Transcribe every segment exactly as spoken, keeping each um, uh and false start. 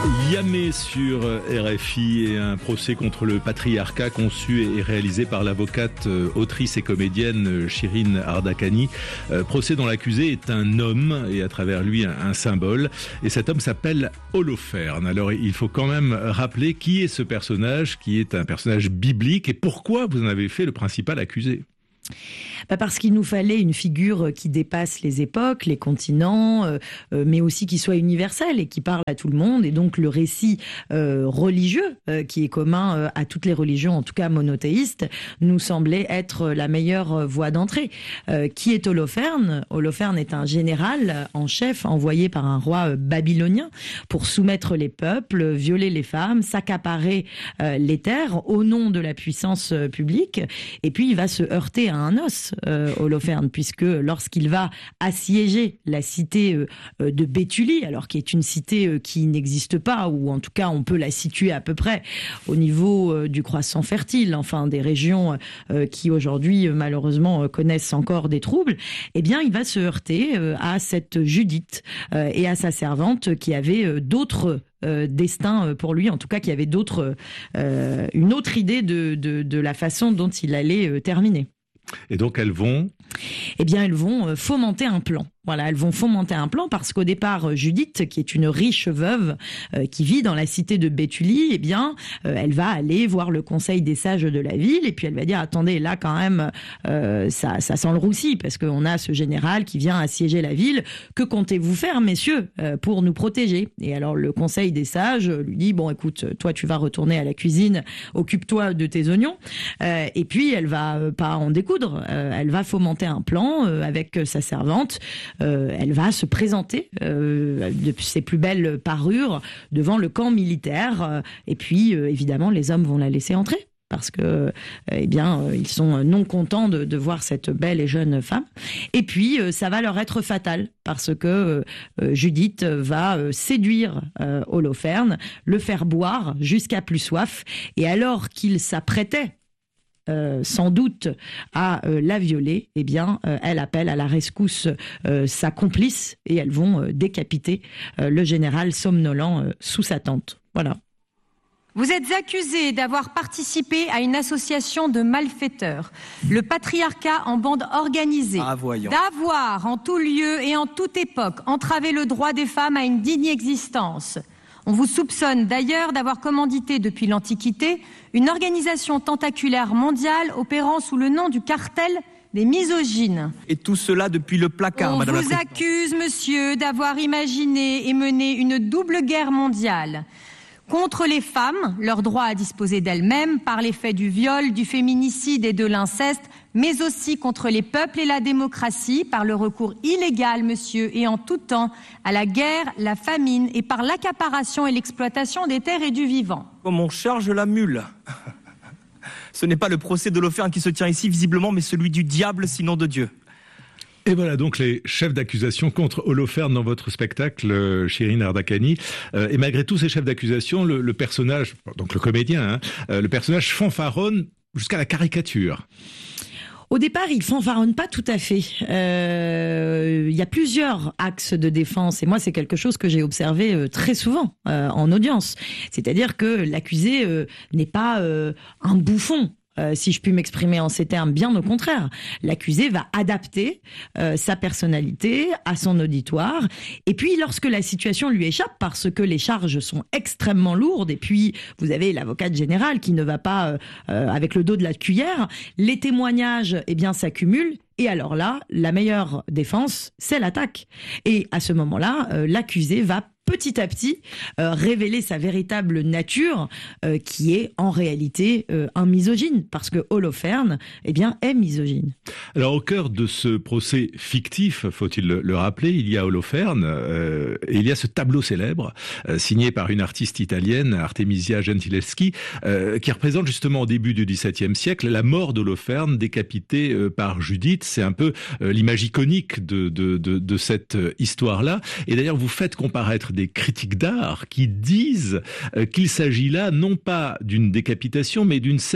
Yamé sur R F I et un procès contre le patriarcat conçu et réalisé par l'avocate, autrice et comédienne Shirin Ardakhani. Procès dont l'accusé est un homme et à travers lui un, un symbole. Et cet homme s'appelle Holoferne. Alors il faut quand même rappeler qui est ce personnage, qui est un personnage biblique et pourquoi vous en avez fait le principal accusé. Bah parce qu'il nous fallait une figure qui dépasse les époques, les continents, euh, euh, mais aussi qui soit universelle et qui parle à tout le monde. Et donc le récit euh, religieux, euh, qui est commun euh, à toutes les religions, en tout cas monothéistes, nous semblait être la meilleure voie d'entrée. Euh, qui est Holoferne ? Holoferne est un général en chef envoyé par un roi babylonien pour soumettre les peuples, violer les femmes, s'accaparer euh, les terres au nom de la puissance euh, publique. Et puis il va se heurter à un os, euh, Holoferne, puisque lorsqu'il va assiéger la cité euh, de Béthulie, alors qui est une cité euh, qui n'existe pas, ou en tout cas on peut la situer à peu près au niveau euh, du croissant fertile, enfin des régions euh, qui aujourd'hui euh, malheureusement euh, connaissent encore des troubles, eh bien il va se heurter euh, à cette Judith euh, et à sa servante qui avait euh, d'autres Euh, destin pour lui, en tout cas qui avait d'autres, euh, une autre idée de, de, de la façon dont il allait euh, terminer. Et donc elles vont Eh bien, elles vont euh, fomenter un plan. Voilà, elles vont fomenter un plan parce qu'au départ, Judith, qui est une riche veuve euh, qui vit dans la cité de Béthulie, eh bien, euh, elle va aller voir le conseil des sages de la ville et puis elle va dire attendez, là quand même, euh, ça, ça sent le roussi parce qu'on a ce général qui vient assiéger la ville. Que comptez-vous faire, messieurs, euh, pour nous protéger ? Et alors le conseil des sages lui dit bon, écoute, toi tu vas retourner à la cuisine, occupe-toi de tes oignons. Euh, et puis elle va euh, pas en découdre, euh, elle va fomenter un plan euh, avec sa servante. Euh, elle va se présenter euh, de ses plus belles parures devant le camp militaire euh, et puis euh, évidemment les hommes vont la laisser entrer parce que euh, eh bien euh, ils sont non contents de, de voir cette belle et jeune femme et puis euh, ça va leur être fatal parce que euh, Judith va euh, séduire euh, Holoferne, le faire boire jusqu'à plus soif et alors qu'il s'apprêtait Euh, sans doute à euh, la violer, eh bien, euh, elle appelle à la rescousse euh, sa complice et elles vont euh, décapiter euh, le général somnolent euh, sous sa tente. Voilà. Vous êtes accusé d'avoir participé à une association de malfaiteurs, le patriarcat en bande organisée, ah, d'avoir en tout lieu et en toute époque entravé le droit des femmes à une digne existence. On vous soupçonne d'ailleurs d'avoir commandité depuis l'Antiquité une organisation tentaculaire mondiale opérant sous le nom du cartel des misogynes. Et tout cela depuis le placard, On Madame la vous Présidente. accuse, monsieur, d'avoir imaginé et mené une double guerre mondiale contre les femmes, leur droit à disposer d'elles-mêmes par l'effet du viol, du féminicide et de l'inceste, mais aussi contre les peuples et la démocratie par le recours illégal, monsieur, et en tout temps, à la guerre, la famine et par l'accaparation et l'exploitation des terres et du vivant. Comme on charge la mule. Ce n'est pas le procès d'Holoferne qui se tient ici, visiblement, mais celui du diable, sinon de Dieu. Et voilà donc les chefs d'accusation contre Holoferne dans votre spectacle, euh, Shirin Ardakhani. Euh, et malgré tous ces chefs d'accusation, le, le personnage, donc le comédien, hein, euh, le personnage fanfaronne jusqu'à la caricature. Au départ, il fanfaronne pas tout à fait. Euh, il y a plusieurs axes de défense et moi, c'est quelque chose que j'ai observé euh, très souvent euh, en audience. C'est-à-dire que l'accusé euh, n'est pas euh, un bouffon. Euh, si je puis m'exprimer en ces termes, bien au contraire. L'accusé va adapter euh, sa personnalité à son auditoire. Et puis, lorsque la situation lui échappe, parce que les charges sont extrêmement lourdes, et puis vous avez l'avocate générale qui ne va pas euh, euh, avec le dos de la cuillère, les témoignages, eh bien, s'accumulent. Et alors là, la meilleure défense, c'est l'attaque. Et à ce moment-là, euh, l'accusé va petit à petit euh, révéler sa véritable nature euh, qui est en réalité euh, un misogyne parce que Holoferne eh bien est misogyne. Alors au cœur de ce procès fictif, faut-il le, le rappeler, il y a Holoferne euh, et il y a ce tableau célèbre euh, signé par une artiste italienne, Artemisia Gentileschi, euh, qui représente justement au début du dix-septième siècle la mort d'Holoferne décapité euh, par Judith. C'est un peu euh, l'image iconique de, de, de, de cette histoire-là. Et d'ailleurs, vous faites comparaître des critiques d'art qui disent euh, qu'il s'agit là non pas d'une décapitation, mais d'une scène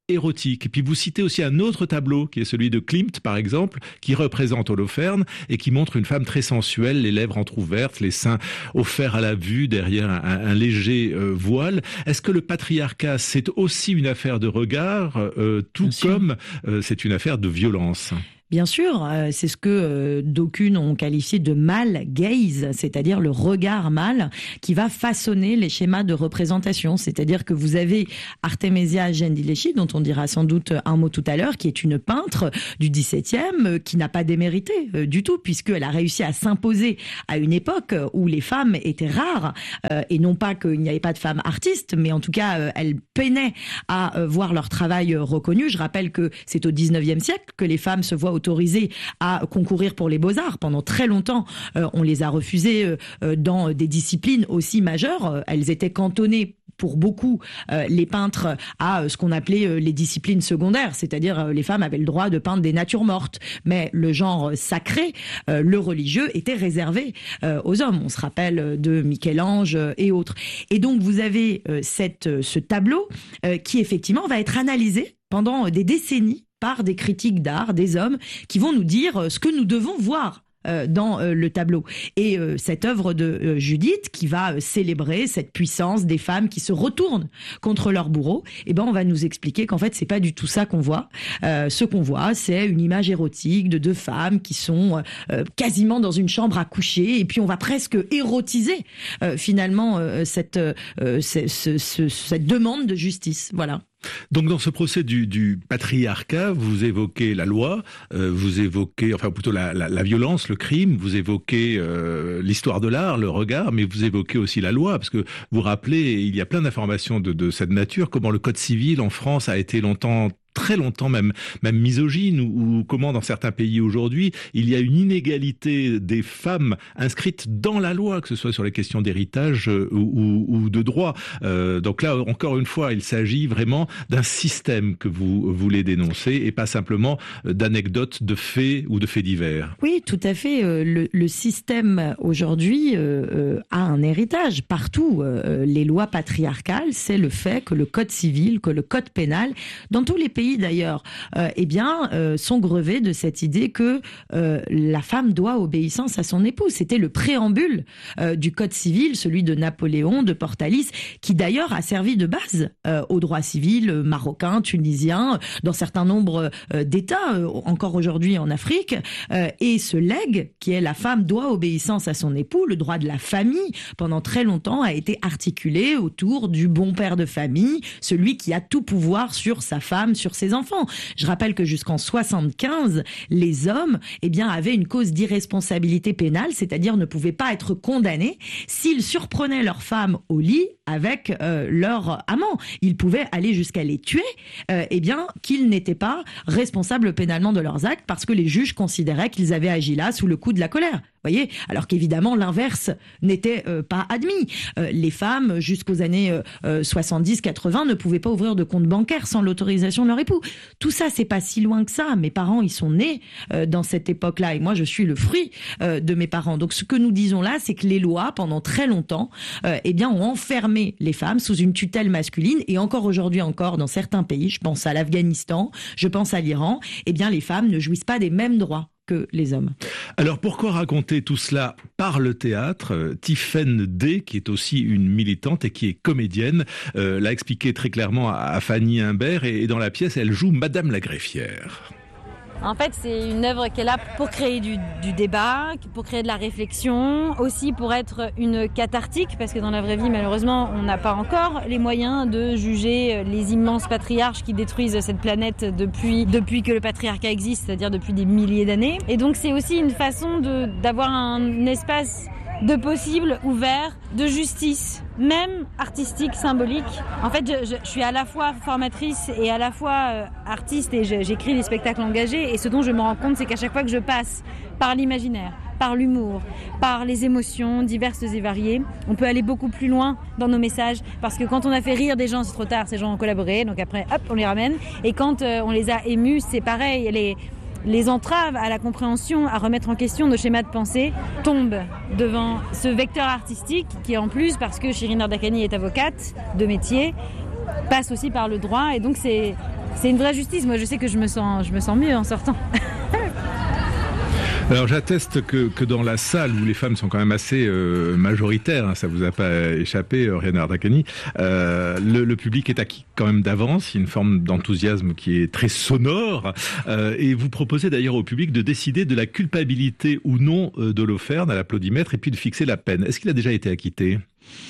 érotique. Et puis vous citez aussi un autre tableau qui est celui de Klimt, par exemple, qui représente Holoferne et qui montre une femme très sensuelle, les lèvres entrouvertes, les seins offerts à la vue derrière un, un léger euh, voile. Est-ce que le patriarcat, c'est aussi une affaire de regard, euh, tout Bien comme euh, c'est une affaire de violence ? Bien sûr, euh, c'est ce que euh, d'aucuns ont qualifié de male gaze, c'est-à-dire le regard mâle qui va façonner les schémas de représentation. C'est-à-dire que vous avez Artemisia Gentileschi, dont on dira sans doute un mot tout à l'heure, qui est une peintre du dix-septième, euh, qui n'a pas démérité euh, du tout, puisqu'elle a réussi à s'imposer à une époque où les femmes étaient rares, euh, et non pas qu'il n'y avait pas de femmes artistes, mais en tout cas, euh, elles peinaient à euh, voir leur travail euh, reconnu. Je rappelle que c'est au dix-neuvième siècle que les femmes se voient autorisées à concourir pour les beaux-arts. Pendant très longtemps, euh, on les a refusées euh, dans des disciplines aussi majeures. Elles étaient cantonnées pour beaucoup euh, les peintres à euh, ce qu'on appelait euh, les disciplines secondaires, c'est-à-dire euh, les femmes avaient le droit de peindre des natures mortes, mais le genre sacré, euh, le religieux, était réservé euh, aux hommes. On se rappelle de Michel-Ange euh, et autres. Et donc vous avez euh, cette, euh, ce tableau euh, qui effectivement va être analysé pendant des décennies par des critiques d'art, des hommes qui vont nous dire ce que nous devons voir dans le tableau. Et cette œuvre de Judith qui va célébrer cette puissance des femmes qui se retournent contre leur bourreau, eh ben on va nous expliquer qu'en fait c'est pas du tout ça qu'on voit. Euh, ce qu'on voit, c'est une image érotique de deux femmes qui sont euh, quasiment dans une chambre à coucher, et puis on va presque érotiser euh, finalement euh, cette euh, ce, ce, ce, cette demande de justice. Voilà. Donc dans ce procès du, du patriarcat, vous évoquez la loi, euh, vous évoquez, enfin plutôt la, la, la violence, le crime, vous évoquez euh, l'histoire de l'art, le regard, mais vous évoquez aussi la loi, parce que vous rappelez, il y a plein d'informations de, de cette nature, comment le code civil en France a été longtemps très longtemps même même misogyne, ou, ou comment dans certains pays aujourd'hui il y a une inégalité des femmes inscrites dans la loi, que ce soit sur les questions d'héritage euh, ou, ou, ou de droit. Euh, donc là encore une fois, il s'agit vraiment d'un système que vous voulez dénoncer et pas simplement d'anecdotes, de faits ou de faits divers. Oui, tout à fait. Le, le système aujourd'hui euh, a un héritage partout. Euh, les lois patriarcales, c'est le fait que le code civil, que le code pénal, dans tous les pays d'ailleurs, euh, eh bien, euh, sont grevés de cette idée que euh, la femme doit obéissance à son époux. C'était le préambule euh, du code civil, celui de Napoléon, de Portalis, qui d'ailleurs a servi de base euh, au droit civil marocain, tunisien, dans certains nombres euh, d'États, euh, encore aujourd'hui en Afrique. Euh, et ce legs, qui est la femme doit obéissance à son époux, le droit de la famille, pendant très longtemps a été articulé autour du bon père de famille, celui qui a tout pouvoir sur sa femme, sur ses enfants. Je rappelle que jusqu'en soixante-quinze, les hommes, eh bien, avaient une cause d'irresponsabilité pénale, c'est-à-dire ne pouvaient pas être condamnés s'ils surprenaient leurs femmes au lit avec euh, leur amant. Ils pouvaient aller jusqu'à les tuer, euh, eh bien, qu'ils n'étaient pas responsables pénalement de leurs actes parce que les juges considéraient qu'ils avaient agi là sous le coup de la colère. Voyez, alors qu'évidemment l'inverse n'était euh, pas admis. Euh, les femmes jusqu'aux années euh, soixante-dix quatre-vingts ne pouvaient pas ouvrir de compte bancaire sans l'autorisation de leur époux. Tout ça, c'est pas si loin que ça. Mes parents, ils sont nés euh, dans cette époque-là et moi, je suis le fruit euh, de mes parents. Donc, ce que nous disons là, c'est que les lois, pendant très longtemps, euh, eh bien, ont enfermé les femmes sous une tutelle masculine et encore aujourd'hui encore dans certains pays, je pense à l'Afghanistan, je pense à l'Iran, eh bien, les femmes ne jouissent pas des mêmes droits que les hommes. Alors pourquoi raconter tout cela par le théâtre ? Tiffaine D, qui est aussi une militante et qui est comédienne, euh, l'a expliqué très clairement à Fanny Imbert, et dans la pièce, elle joue Madame la greffière. En fait, c'est une œuvre qui est là pour créer du, du débat, pour créer de la réflexion, aussi pour être une cathartique, parce que dans la vraie vie, malheureusement, on n'a pas encore les moyens de juger les immenses patriarches qui détruisent cette planète depuis, depuis que le patriarcat existe, c'est-à-dire depuis des milliers d'années. Et donc, c'est aussi une façon de, d'avoir un espace de possible, ouvert, de justice, même artistique, symbolique. En fait, je, je, je suis à la fois formatrice et à la fois euh, artiste et je, j'écris des spectacles engagés. Et ce dont je me rends compte, c'est qu'à chaque fois que je passe par l'imaginaire, par l'humour, par les émotions diverses et variées, on peut aller beaucoup plus loin dans nos messages. Parce que quand on a fait rire des gens, c'est trop tard, ces gens ont collaboré, donc après, hop, on les ramène. Et quand euh, on les a émus, c'est pareil, les... Les entraves à la compréhension, à remettre en question nos schémas de pensée tombent devant ce vecteur artistique qui, en plus, parce que Shirin Ardakani est avocate de métier, passe aussi par le droit. Et donc, c'est, c'est une vraie justice. Moi, je sais que je me sens, je me sens mieux en sortant. Alors j'atteste que, que dans la salle où les femmes sont quand même assez euh, majoritaires, hein, ça vous a pas échappé, Oriane Ardakani, euh, le, le public est acquis quand même d'avance, il y a une forme d'enthousiasme qui est très sonore, euh, et vous proposez d'ailleurs au public de décider de la culpabilité ou non euh, d'Holoferne à l'applaudimètre et puis de fixer la peine. Est-ce qu'il a déjà été acquitté ?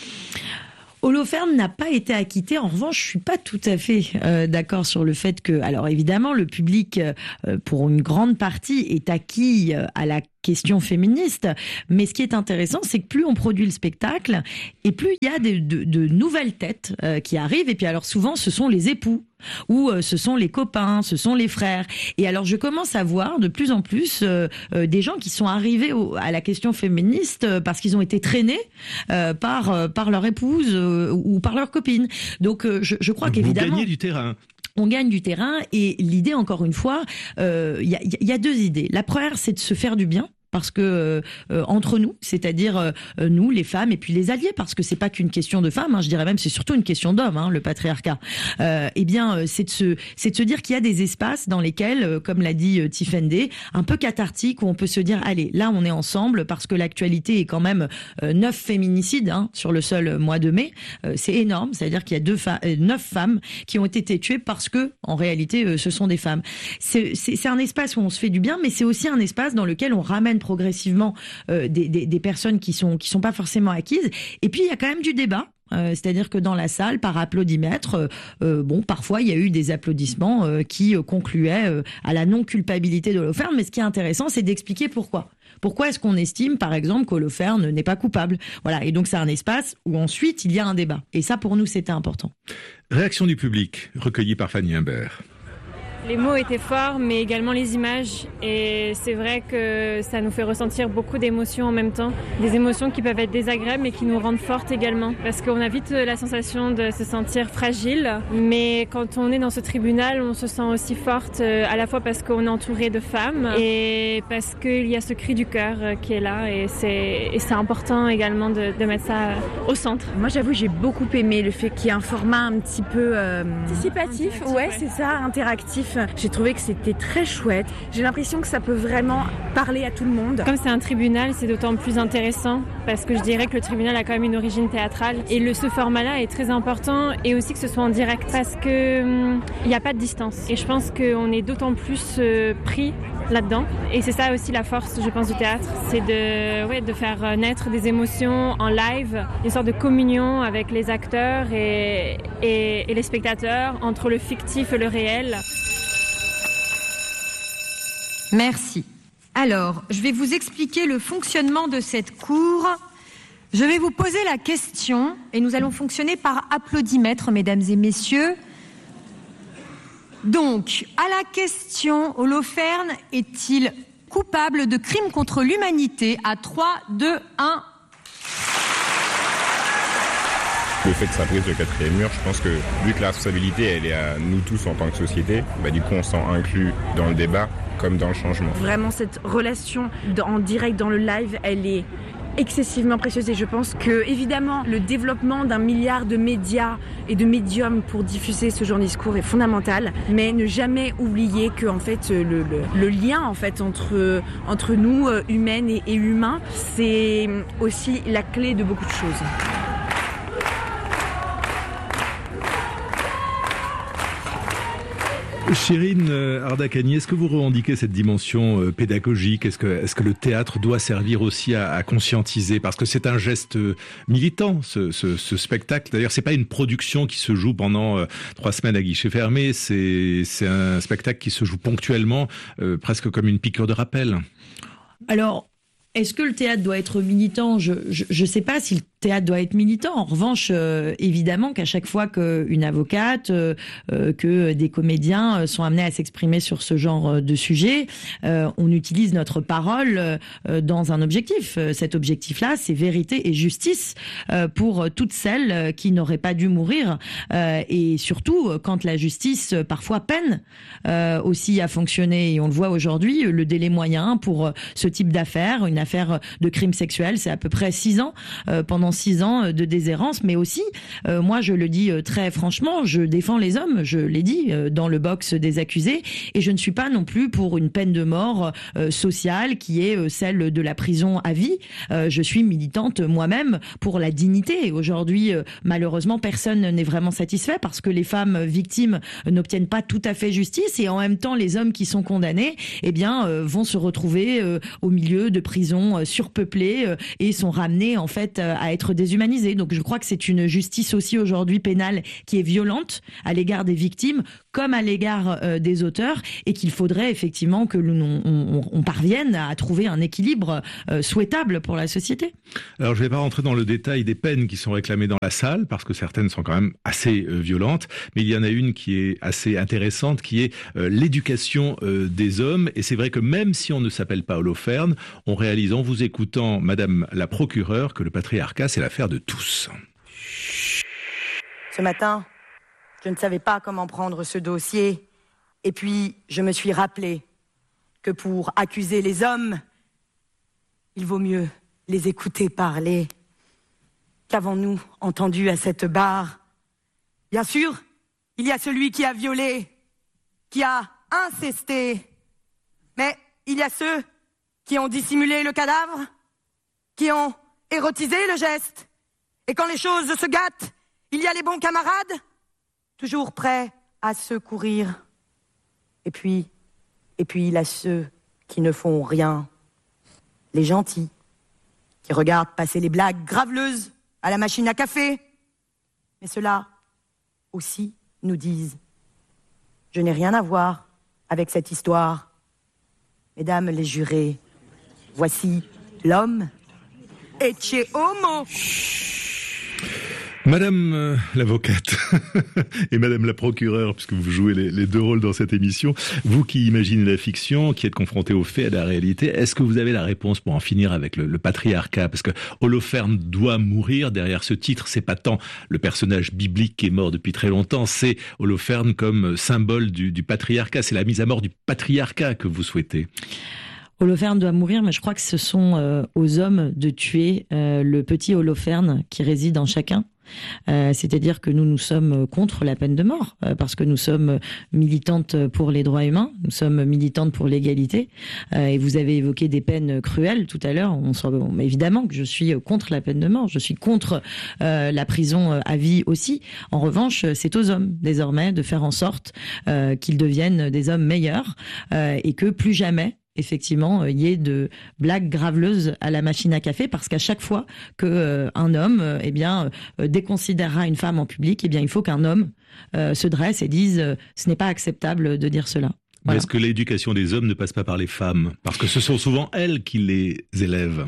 Holoferne n'a pas été acquitté. En revanche, je suis pas tout à fait euh, d'accord sur le fait que, alors évidemment, le public, euh, pour une grande partie, est acquis euh, à la question féministe. Mais ce qui est intéressant, c'est que plus on produit le spectacle, et plus il y a de, de, de nouvelles têtes euh, qui arrivent. Et puis alors souvent, ce sont les époux, ou euh, ce sont les copains, ce sont les frères. Et alors je commence à voir de plus en plus euh, euh, des gens qui sont arrivés au, à la question féministe euh, parce qu'ils ont été traînés euh, par euh, par leur épouse euh, ou par leur copine. Donc euh, je, je crois Vous qu'évidemment... Vous gagnez du terrain. On gagne du terrain et l'idée, encore une fois, il euh, y, a, y a deux idées. La première, c'est de se faire du bien. Parce que euh, entre nous, c'est-à-dire euh, nous, les femmes, et puis les alliés, parce que c'est pas qu'une question de femmes, hein, je dirais même c'est surtout une question d'hommes, hein, le patriarcat. Euh, eh bien, euh, c'est de se, c'est de se dire qu'il y a des espaces dans lesquels, euh, comme l'a dit euh, Tifendé, un peu cathartique, où on peut se dire, allez, là, on est ensemble, parce que l'actualité est quand même euh, neuf féminicides hein, sur le seul mois de mai. Euh, c'est énorme, c'est-à-dire qu'il y a deux fa- euh, neuf femmes qui ont été tuées parce que, en réalité, euh, ce sont des femmes. C'est, c'est, c'est un espace où on se fait du bien, mais c'est aussi un espace dans lequel on ramène progressivement euh, des, des, des personnes qui sont qui sont pas forcément acquises. Et puis il y a quand même du débat. Euh, c'est-à-dire que dans la salle, par applaudimètre, euh, euh, bon, parfois il y a eu des applaudissements euh, qui euh, concluaient euh, à la non-culpabilité d'Holoferne. Mais ce qui est intéressant, c'est d'expliquer pourquoi. Pourquoi est-ce qu'on estime, par exemple, qu'Holoferne n'est pas coupable ? Voilà. Et donc c'est un espace où ensuite il y a un débat. Et ça, pour nous, c'était important. Réaction du public recueillie par Fanny Imbert. Les mots étaient forts, mais également les images. Et c'est vrai que ça nous fait ressentir beaucoup d'émotions en même temps. Des émotions qui peuvent être désagréables, mais qui nous rendent fortes également. Parce qu'on a vite la sensation de se sentir fragile. Mais quand on est dans ce tribunal, on se sent aussi forte, à la fois parce qu'on est entouré de femmes et parce qu'il y a ce cri du cœur qui est là. Et c'est, et c'est important également de, de mettre ça au centre. Moi, j'avoue, j'ai beaucoup aimé le fait qu'il y ait un format un petit peu euh, participatif. Ouais, ouais, c'est ça, interactif. J'ai trouvé que c'était très chouette. J'ai l'impression que ça peut vraiment parler à tout le monde. Comme c'est un tribunal, c'est d'autant plus intéressant parce que je dirais que le tribunal a quand même une origine théâtrale et le, ce format-là est très important et aussi que ce soit en direct parce que hum, il n'y a pas de distance. Et je pense qu'on est d'autant plus euh, pris là-dedans. Et c'est ça aussi la force, je pense, du théâtre, c'est de, ouais, de faire naître des émotions en live, une sorte de communion avec les acteurs et, et, et les spectateurs entre le fictif et le réel. Merci. Alors, je vais vous expliquer le fonctionnement de cette cour. Je vais vous poser la question et nous allons fonctionner par applaudimètre, mesdames et messieurs. Donc, à la question, Holoferne est-il coupable de crimes contre l'humanité ? À trois, deux, un. Le fait que ça brise le quatrième mur, je pense que vu que la responsabilité elle est à nous tous en tant que société, bah du coup on s'en inclut dans le débat comme dans le changement. Vraiment cette relation en direct dans le live, elle est excessivement précieuse et je pense que évidemment le développement d'un milliard de médias et de médiums pour diffuser ce genre de discours est fondamental, mais ne jamais oublier que en fait le, le, le lien en fait entre entre nous humaines et, et humains, c'est aussi la clé de beaucoup de choses. Chérine Ardakani, est-ce que vous revendiquez cette dimension euh, pédagogique ? Est-ce que, est-ce que le théâtre doit servir aussi à, à conscientiser ? Parce que c'est un geste militant, ce, ce, ce spectacle. D'ailleurs, c'est pas une production qui se joue pendant euh, trois semaines à guichet fermé. C'est, c'est un spectacle qui se joue ponctuellement, euh, presque comme une piqûre de rappel. Alors, est-ce que le théâtre doit être militant ? Je ne sais pas si le théâtre doit être militant. En revanche, euh, évidemment qu'à chaque fois qu'une avocate, euh, euh, que des comédiens sont amenés à s'exprimer sur ce genre de sujet, euh, on utilise notre parole euh, dans un objectif. Cet objectif-là, c'est vérité et justice euh, pour toutes celles qui n'auraient pas dû mourir. Euh, et surtout, quand la justice parfois peine euh, aussi à fonctionner. Et on le voit aujourd'hui, le délai moyen pour ce type d'affaires, une affaire de crime sexuel, c'est à peu près six ans euh, pendant pendant six ans de déshérence, mais aussi, euh, moi je le dis très franchement, je défends les hommes, je l'ai dit, euh, dans le box des accusés, et je ne suis pas non plus pour une peine de mort euh, sociale qui est euh, celle de la prison à vie. Euh, je suis militante moi-même pour la dignité, et aujourd'hui, euh, malheureusement, personne n'est vraiment satisfait parce que les femmes victimes n'obtiennent pas tout à fait justice, et en même temps, les hommes qui sont condamnés, eh bien, euh, vont se retrouver euh, au milieu de prisons euh, surpeuplées euh, et sont ramenés en fait euh, à être déshumanisés. Donc, je crois que c'est une justice aussi aujourd'hui pénale qui est violente à l'égard des victimes comme à l'égard euh, des auteurs, et qu'il faudrait effectivement que l'on on, on parvienne à trouver un équilibre euh, souhaitable pour la société. Alors, je ne vais pas rentrer dans le détail des peines qui sont réclamées dans la salle, parce que certaines sont quand même assez euh, violentes, mais il y en a une qui est assez intéressante, qui est euh, l'éducation euh, des hommes. Et c'est vrai que même si on ne s'appelle pas Holoferne, on réalise en vous écoutant Madame la procureure que le patriarcat, c'est l'affaire de tous. Ce matin, je ne savais pas comment prendre ce dossier, et puis je me suis rappelé que pour accuser les hommes, il vaut mieux les écouter parler. Qu'avons-nous entendu à cette barre? Bien sûr, il y a celui qui a violé, qui a incesté, mais il y a ceux qui ont dissimulé le cadavre, qui ont érotisé le geste, et quand les choses se gâtent, il y a les bons camarades, toujours prêts à secourir. Et puis, et puis il y a ceux qui ne font rien, les gentils, qui regardent passer les blagues graveleuses à la machine à café. Mais ceux-là aussi nous disent « Je n'ai rien à voir avec cette histoire. Mesdames les jurées, voici l'homme ecce homo ». Madame euh, l'avocate et Madame la procureure, puisque vous jouez les, les deux rôles dans cette émission, vous qui imaginez la fiction, qui êtes confronté aux faits et à la réalité, est-ce que vous avez la réponse pour en finir avec le, le patriarcat? Parce que Holoferne doit mourir. Derrière ce titre, c'est pas tant le personnage biblique qui est mort depuis très longtemps, c'est Holoferne comme symbole du, du patriarcat. C'est la mise à mort du patriarcat que vous souhaitez. Holoferne doit mourir, mais je crois que ce sont euh, aux hommes de tuer euh, le petit Holoferne qui réside en chacun. Euh, c'est-à-dire que nous, nous sommes contre la peine de mort, euh, parce que nous sommes militantes pour les droits humains, nous sommes militantes pour l'égalité, euh, et vous avez évoqué des peines cruelles tout à l'heure. On sent, on, évidemment que je suis contre la peine de mort, je suis contre euh, la prison à vie aussi. En revanche, c'est aux hommes, désormais, de faire en sorte euh, qu'ils deviennent des hommes meilleurs, euh, et que plus jamais effectivement, il y ait de blagues graveleuses à la machine à café, parce qu'à chaque fois que euh, un homme, euh, eh bien, euh, déconsidérera une femme en public, eh bien, il faut qu'un homme euh, se dresse et dise euh, ce n'est pas acceptable de dire cela. Voilà. Mais est-ce que l'éducation des hommes ne passe pas par les femmes? Parce que ce sont souvent elles qui les élèvent.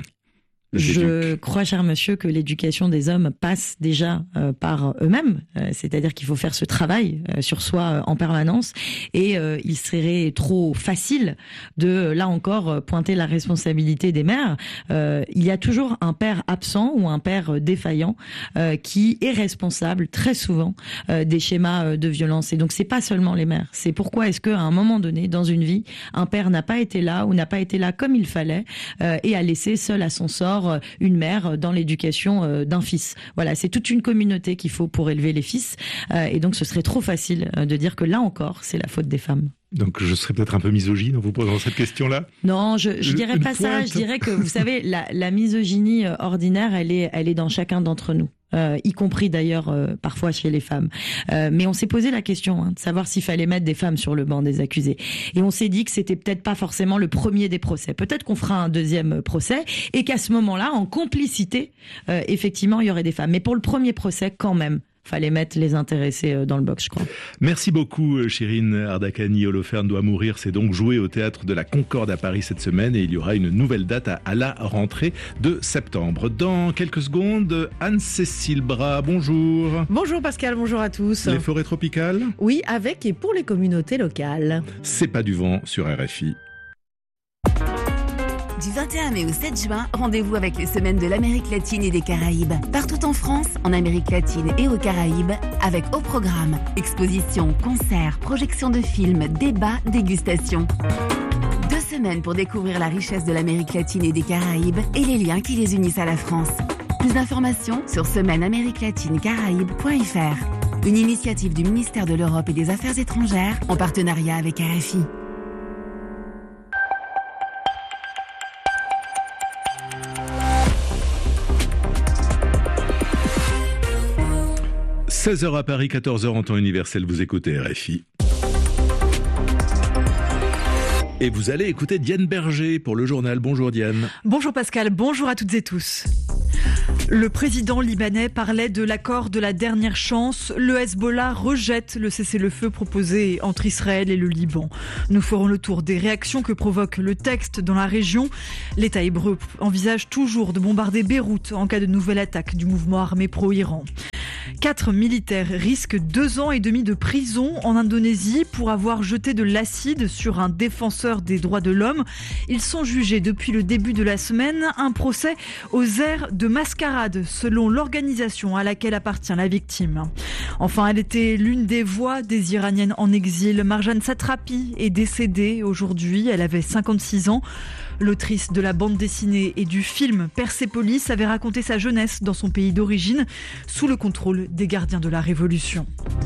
Je crois, cher monsieur, que l'éducation des hommes passe déjà euh, par eux-mêmes. Euh, c'est-à-dire qu'il faut faire ce travail euh, sur soi euh, en permanence. Et euh, il serait trop facile de, là encore, pointer la responsabilité des mères. Euh, il y a toujours un père absent ou un père défaillant euh, qui est responsable très souvent euh, des schémas de violence. Et donc, c'est pas seulement les mères. C'est pourquoi est-ce qu'à un moment donné, dans une vie, un père n'a pas été là ou n'a pas été là comme il fallait euh, et a laissé seul à son sort une mère dans l'éducation d'un fils. Voilà, c'est toute une communauté qu'il faut pour élever les fils. Et donc, ce serait trop facile de dire que là encore, c'est la faute des femmes. Donc, je serais peut-être un peu misogyne en vous posant cette question-là. Non, je, je dirais pas pointe. ça. Je dirais que, vous savez, la, la misogynie ordinaire, elle est, elle est dans chacun d'entre nous. Euh, y compris d'ailleurs euh, parfois chez les femmes. Euh, mais on s'est posé la question hein, de savoir s'il fallait mettre des femmes sur le banc des accusés. Et on s'est dit que c'était peut-être pas forcément le premier des procès. Peut-être qu'on fera un deuxième procès et qu'à ce moment-là, en complicité, euh, effectivement, il y aurait des femmes. Mais pour le premier procès, quand même, fallait mettre les intéressés dans le box, je crois. Merci beaucoup, Chirine Ardakani. Holoferne doit mourir. C'est donc joué au théâtre de la Concorde à Paris cette semaine, et il y aura une nouvelle date à, à la rentrée de septembre. Dans quelques secondes, Anne-Cécile Bras, bonjour. Bonjour Pascal, bonjour à tous. Les forêts tropicales ? Oui, avec et pour les communautés locales. C'est pas du vent sur R F I. Du vingt et un mai au sept juin, rendez-vous avec les semaines de l'Amérique latine et des Caraïbes. Partout en France, en Amérique latine et aux Caraïbes, avec au programme expositions, concerts, projections de films, débats, dégustations. Deux semaines pour découvrir la richesse de l'Amérique latine et des Caraïbes et les liens qui les unissent à la France. Plus d'informations sur semaine amérique latine caraïbes point f r. Une initiative du ministère de l'Europe et des Affaires étrangères en partenariat avec R F I. seize heures à Paris, quatorze heures en temps universel, vous écoutez R F I. Et vous allez écouter Diane Berger pour le journal. Bonjour Diane. Bonjour Pascal, bonjour à toutes et tous. Le président libanais parlait de l'accord de la dernière chance. Le Hezbollah rejette le cessez-le-feu proposé entre Israël et le Liban. Nous ferons le tour des réactions que provoque le texte dans la région. L'État hébreu envisage toujours de bombarder Beyrouth en cas de nouvelle attaque du mouvement armé pro-Iran. Quatre militaires risquent deux ans et demi de prison en Indonésie pour avoir jeté de l'acide sur un défenseur des droits de l'homme. Ils sont jugés depuis le début de la semaine. Un procès aux airs de mascarade selon l'organisation à laquelle appartient la victime. Enfin, elle était l'une des voix des Iraniennes en exil. Marjane Satrapi est décédée aujourd'hui. Elle avait cinquante-six ans. L'autrice de la bande dessinée et du film Persépolis avait raconté sa jeunesse dans son pays d'origine sous le contrôle des gardiens de la Révolution.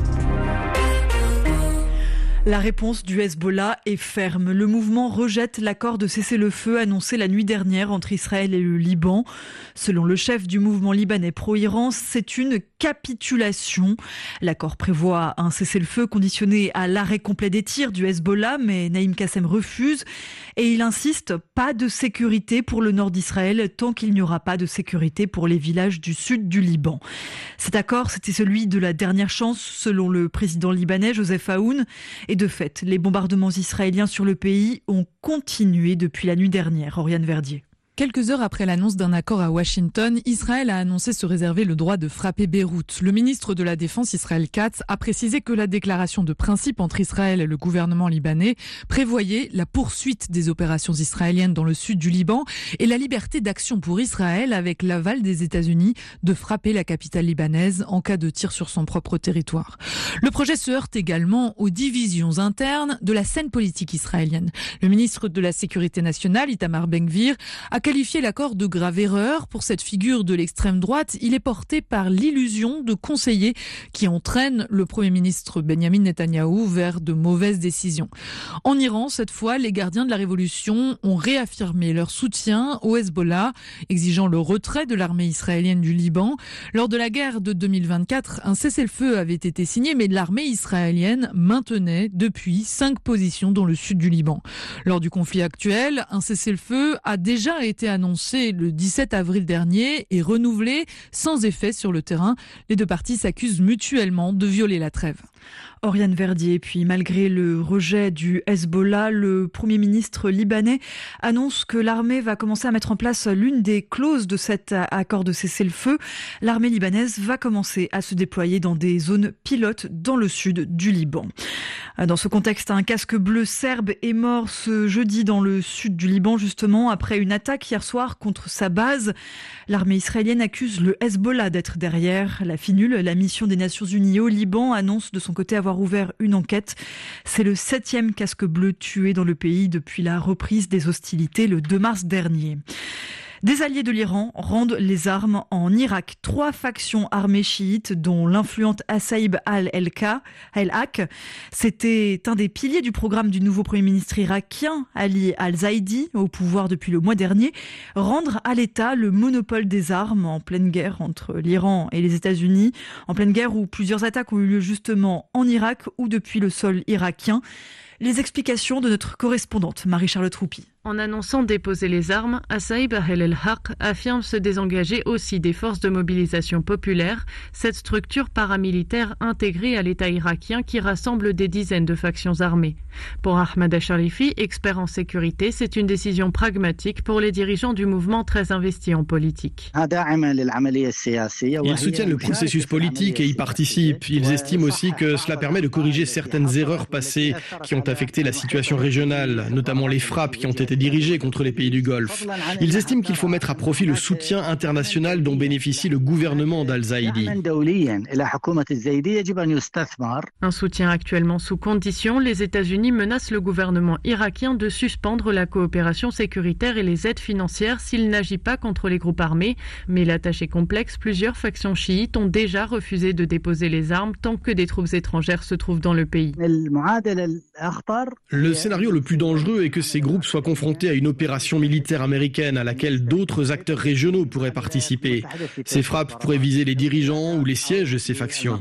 La réponse du Hezbollah est ferme. Le mouvement rejette l'accord de cessez-le-feu annoncé la nuit dernière entre Israël et le Liban. Selon le chef du mouvement libanais pro-Iran, c'est une capitulation. L'accord prévoit un cessez-le-feu conditionné à l'arrêt complet des tirs du Hezbollah, mais Naïm Kassem refuse et il insiste, pas de sécurité pour le nord d'Israël tant qu'il n'y aura pas de sécurité pour les villages du sud du Liban. Cet accord, c'était celui de la dernière chance selon le président libanais Joseph Aoun. Et de fait, les bombardements israéliens sur le pays ont continué depuis la nuit dernière. Oriane Verdier. Quelques heures après l'annonce d'un accord à Washington, Israël a annoncé se réserver le droit de frapper Beyrouth. Le ministre de la Défense, Israël Katz, a précisé que la déclaration de principe entre Israël et le gouvernement libanais prévoyait la poursuite des opérations israéliennes dans le sud du Liban et la liberté d'action pour Israël avec l'aval des États-Unis de frapper la capitale libanaise en cas de tir sur son propre territoire. Le projet se heurte également aux divisions internes de la scène politique israélienne. Le ministre de la Sécurité nationale, Itamar Ben-Gvir, a qualifié l'accord de grave erreur. Pour cette figure de l'extrême droite, il est porté par l'illusion de conseillers qui entraînent le Premier ministre Benyamin Netanyahou vers de mauvaises décisions. En Iran, cette fois, les gardiens de la révolution ont réaffirmé leur soutien au Hezbollah, exigeant le retrait de l'armée israélienne du Liban. Lors de la guerre de deux mille vingt-quatre, un cessez-le-feu avait été signé, mais l'armée israélienne maintenait depuis cinq positions dans le sud du Liban. Lors du conflit actuel, un cessez-le-feu a déjà été été annoncé le dix-sept avril dernier et renouvelé sans effet sur le terrain. Les deux parties s'accusent mutuellement de violer la trêve. Oriane Verdier. Puis malgré le rejet du Hezbollah, le Premier ministre libanais annonce que l'armée va commencer à mettre en place l'une des clauses de cet accord de cessez-le-feu. L'armée libanaise va commencer à se déployer dans des zones pilotes dans le sud du Liban. Dans ce contexte, un casque bleu serbe est mort ce jeudi dans le sud du Liban, justement, après une attaque hier soir contre sa base. L'armée israélienne accuse le Hezbollah d'être derrière. La FINUL, la mission des Nations Unies au Liban, annonce de son côté avoir ouvert une enquête. C'est le septième casque bleu tué dans le pays depuis la reprise des hostilités le deux mars dernier. Des alliés de l'Iran rendent les armes en Irak. Trois factions armées chiites, dont l'influente Assaïb al-Haq, c'était un des piliers du programme du nouveau Premier ministre irakien, Ali al-Zaidi, au pouvoir depuis le mois dernier, rendre à l'État le monopole des armes en pleine guerre entre l'Iran et les États-Unis, en pleine guerre où plusieurs attaques ont eu lieu justement en Irak ou depuis le sol irakien. Les explications de notre correspondante Marie-Charlotte Roupi. En annonçant déposer les armes, Assaïb al-Haq affirme se désengager aussi des forces de mobilisation populaire, cette structure paramilitaire intégrée à l'État irakien qui rassemble des dizaines de factions armées. Pour Ahmad Asharifi, expert en sécurité, c'est une décision pragmatique pour les dirigeants du mouvement très investis en politique. Ils soutiennent le processus politique et y participent. Ils estiment aussi que cela permet de corriger certaines erreurs passées qui ont affecté la situation régionale, notamment les frappes qui ont été dirigées contre les pays du Golfe. Ils estiment qu'il faut mettre à profit le soutien international dont bénéficie le gouvernement d'Al-Zaidi. Un soutien actuellement sous condition, les États-Unis menacent le gouvernement irakien de suspendre la coopération sécuritaire et les aides financières s'il n'agit pas contre les groupes armés. Mais la tâche est complexe, plusieurs factions chiites ont déjà refusé de déposer les armes tant que des troupes étrangères se trouvent dans le pays. Le scénario le plus dangereux est que ces groupes soient confrontés à une opération militaire américaine à laquelle d'autres acteurs régionaux pourraient participer. Ces frappes pourraient viser les dirigeants ou les sièges de ces factions.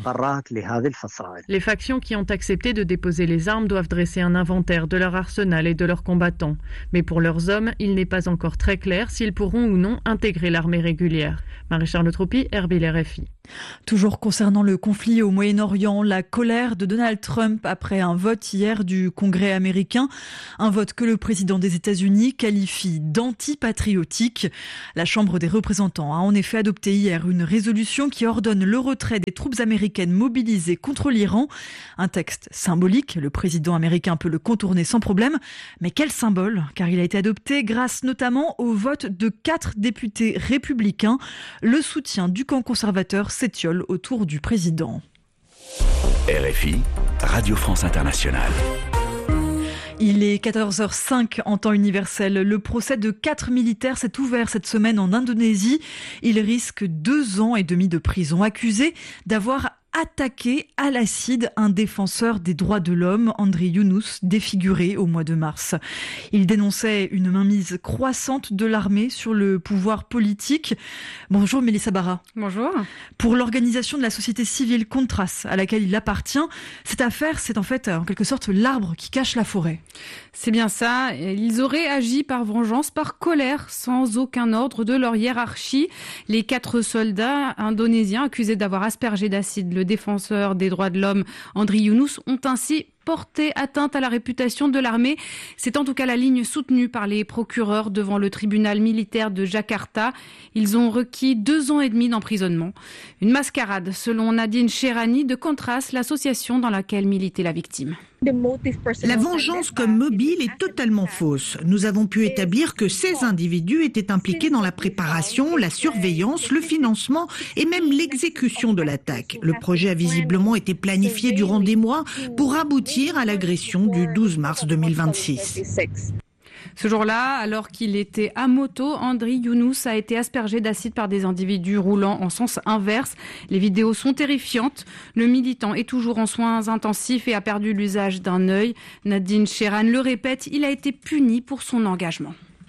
Les factions qui ont accepté de déposer les armes doivent dresser un inventaire de leur arsenal et de leurs combattants. Mais pour leurs hommes, il n'est pas encore très clair s'ils pourront ou non intégrer l'armée régulière. Marie-Charles Tropi, Erbil R F I. Toujours concernant le conflit au Moyen-Orient, la colère de Donald Trump après un vote hier du Congrès américain, un vote que le président des États-Unis qualifie d'antipatriotique. La Chambre des représentants a en effet adopté hier une résolution qui ordonne le retrait des troupes américaines mobilisées contre l'Iran. Un texte symbolique, le président américain peut le contourner sans problème, mais quel symbole, car il a été adopté grâce notamment au vote de quatre députés républicains. Le soutien du camp conservateur s'étiole autour du président. R F I, Radio France Internationale. Il est quatorze heures cinq en temps universel. Le procès de quatre militaires s'est ouvert cette semaine en Indonésie. Ils risquent deux ans et demi de prison, accusés d'avoir attaqué à l'acide un défenseur des droits de l'homme, Andri Yunus, défiguré au mois de mars. Il dénonçait une mainmise croissante de l'armée sur le pouvoir politique. Bonjour Mélissa Barra. Bonjour. Pour l'organisation de la société civile Contras, à laquelle il appartient, cette affaire, c'est en fait en quelque sorte l'arbre qui cache la forêt. C'est bien ça. Ils auraient agi par vengeance, par colère, sans aucun ordre de leur hiérarchie. Les quatre soldats indonésiens accusés d'avoir aspergé d'acide le défenseur des droits de l'homme, Andri Yunus, ont ainsi porté atteinte à la réputation de l'armée. C'est en tout cas la ligne soutenue par les procureurs devant le tribunal militaire de Jakarta. Ils ont requis deux ans et demi d'emprisonnement. Une mascarade, selon Nadine Sherani de Contras, l'association dans laquelle militait la victime. La vengeance comme mobile est totalement fausse. Nous avons pu établir que ces individus étaient impliqués dans la préparation, la surveillance, le financement et même l'exécution de l'attaque. Le projet a visiblement été planifié durant des mois pour aboutir à l'agression du douze mars deux mille vingt-six. Ce jour-là, alors qu'il était à moto, Andri Yunus a été aspergé d'acide par des individus roulant en sens inverse. Les vidéos sont terrifiantes. Le militant est toujours en soins intensifs et a perdu l'usage d'un œil. Nadine Sheran le répète, il a été puni pour son engagement.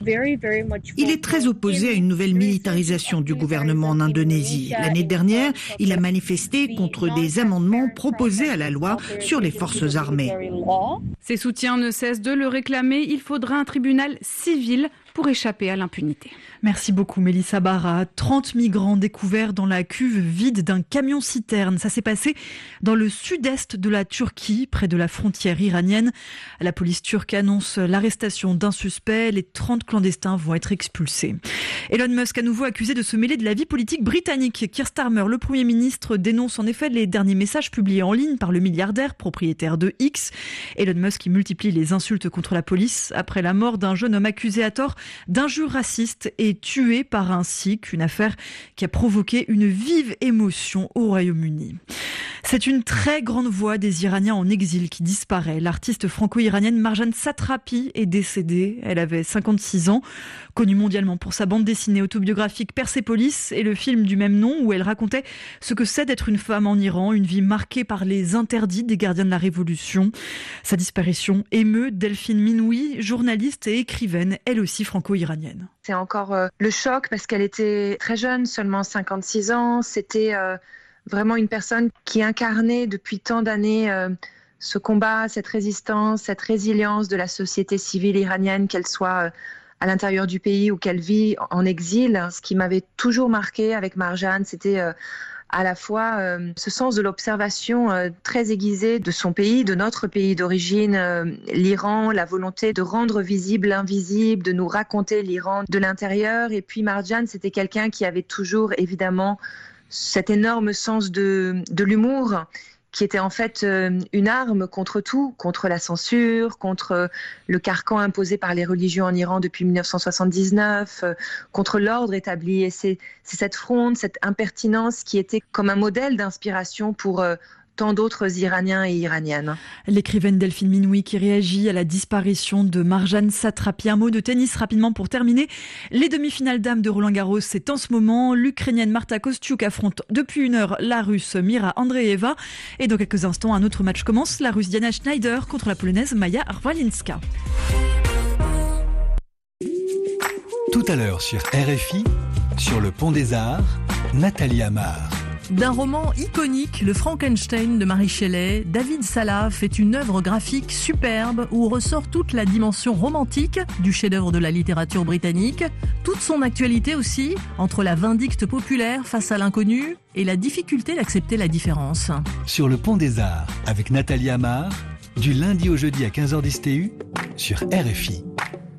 Il est très opposé à une nouvelle militarisation du gouvernement en Indonésie. L'année dernière, il a manifesté contre des amendements proposés à la loi sur les forces armées. Ses soutiens ne cessent de le réclamer. Il faudra un tribunal civil pour échapper à l'impunité. Merci beaucoup Mélissa Barra. trente migrants découverts dans la cuve vide d'un camion-citerne. Ça s'est passé dans le sud-est de la Turquie, près de la frontière iranienne. La police turque annonce l'arrestation d'un suspect. Les trente clandestins vont être expulsés. Elon Musk à nouveau accusé de se mêler de la vie politique britannique. Keir Starmer, le Premier ministre, dénonce en effet les derniers messages publiés en ligne par le milliardaire propriétaire de X. Elon Musk qui multiplie les insultes contre la police après la mort d'un jeune homme accusé à tort d'injures racistes et tué par un sikh, une affaire qui a provoqué une vive émotion au Royaume-Uni. C'est une très grande voix des Iraniens en exil qui disparaît. L'artiste franco-iranienne Marjane Satrapi est décédée. Elle avait cinquante-six ans, connue mondialement pour sa bande dessinée autobiographique Persépolis et le film du même nom où elle racontait ce que c'est d'être une femme en Iran, une vie marquée par les interdits des gardiens de la Révolution. Sa disparition émeut Delphine Minoui, journaliste et écrivaine, elle aussi franco-iranienne. C'est encore euh, le choc parce qu'elle était très jeune, seulement cinquante-six ans. C'était euh, vraiment une personne qui incarnait depuis tant d'années euh, ce combat, cette résistance, cette résilience de la société civile iranienne, qu'elle soit euh, à l'intérieur du pays ou qu'elle vit en exil. Ce qui m'avait toujours marqué avec Marjane, c'était euh, à la fois euh, ce sens de l'observation euh, très aiguisé de son pays, de notre pays d'origine, euh, l'Iran, la volonté de rendre visible l'invisible, de nous raconter l'Iran de l'intérieur. Et puis Marjane, c'était quelqu'un qui avait toujours évidemment cet énorme sens de, de l'humour, qui était en fait euh, une arme contre tout, contre la censure, contre le carcan imposé par les religions en Iran depuis mille neuf cent soixante-dix-neuf, euh, contre l'ordre établi. Et c'est, c'est cette fronde, cette impertinence qui était comme un modèle d'inspiration pour euh, tant d'autres Iraniens et Iraniennes. L'écrivaine Delphine Minoui qui réagit à la disparition de Marjane Satrapi. Un mot de tennis rapidement pour terminer. Les demi-finales dames de Roland-Garros, c'est en ce moment. L'Ukrainienne Marta Kostyuk affronte depuis une heure la Russe Mira Andreeva. Et dans quelques instants, un autre match commence. La Russe Diana Schneider contre la Polonaise Maja Arwalinska. Tout à l'heure sur R F I, sur le Pont des Arts, Nathalie Amar. D'un roman iconique, Le Frankenstein de Mary Shelley, David Salah fait une œuvre graphique superbe où ressort toute la dimension romantique du chef-d'œuvre de la littérature britannique, toute son actualité aussi, entre la vindicte populaire face à l'inconnu et la difficulté d'accepter la différence. Sur le Pont des Arts, avec Nathalie Amar, du lundi au jeudi à quinze heures dix T U, sur R F I.